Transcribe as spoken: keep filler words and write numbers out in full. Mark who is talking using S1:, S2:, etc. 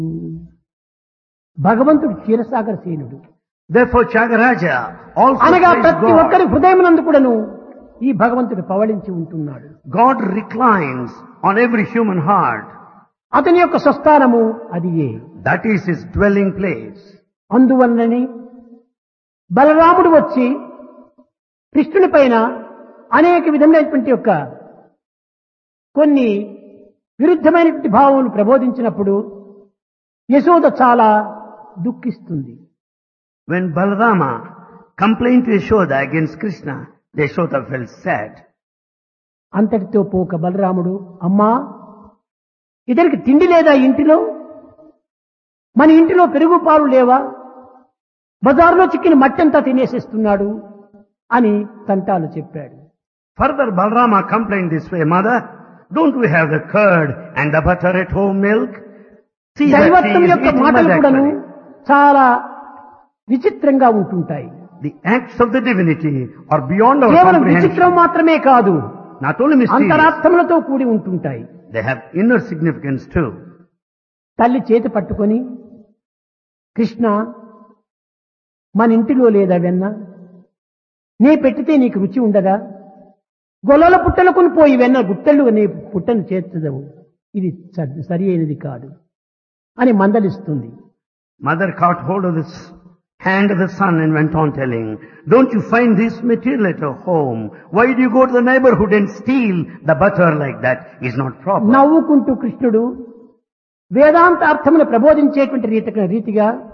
S1: భగవంతుడు క్షీరసాగర సేనుడు.
S2: Therefore Tyagaraja also
S1: అనగా
S2: praised
S1: ప్రతి
S2: God.
S1: ఒక్కరి హృదయమునందు కూడాను ఈ భగవంతుడు పవళించి ఉంటున్నాడు.
S2: God reclines on every human heart.
S1: అతని యొక్క స్వస్థానము అది ఏ.
S2: That is his dwelling place.
S1: అందువలనని బలరాముడు వచ్చి కృష్ణుని పైన అనేక విధమైనటువంటి యొక్క కొన్ని విరుద్ధమైనటువంటి భావములు ప్రబోధించినప్పుడు యశోద చాలా దుఃఖిస్తుంది.
S2: When Balarama complained to Yashoda against Krishna, Yashoda felt sad.
S1: అంతటితో పోక బలరాముడు, అమ్మా ఇతనికి తిండి లేదా ఇంటిలో, మన ఇంటిలో పెరుగు పాలు లేవా, బజార్లో చిక్కిన మట్టంతా తినేసేస్తున్నాడు అని తంటాలు చెప్పాడు.
S2: Further Balarama complained this way, Mother, don't we have the curd and the butter at home milk? See that he
S1: దైవత్వం
S2: is
S1: యొక్క
S2: eating
S1: మాటలు
S2: mud
S1: కూడాను
S2: actually.
S1: చాలా విచిత్రంగా ఉంటుంటాయి.
S2: The acts of the divinity are beyond our
S1: కేవలం విచిత్రం
S2: comprehension.
S1: మాత్రమే కాదు,
S2: Not only mysterious,
S1: అంతరార్థములతో కూడి ఉంటుంటాయి.
S2: they have inner significance too.
S1: తల్లి చేతి పట్టుకొని, కృష్ణ మన ఇంటిలో లేదా వెన్న, నీ పెట్టితే నీకు రుచి ఉండదా, గొల్లల పుట్టలకు పోయి వెన్న గుట్టలు నీ పుట్టను చేర్చదవు, ఇది స- సరి అయినది కాదు అని మందలిస్తుంది.
S2: Mother caught hold of this hand of the son and went on telling, don't you find this material at your home? Why do you go to the neighborhood and steal the butter like that? Is not proper.
S1: నవ్వుకుంటూ కృష్ణుడు వేదాంత అర్థమును ప్రబోధించేటువంటి రీతిగా రీతిగా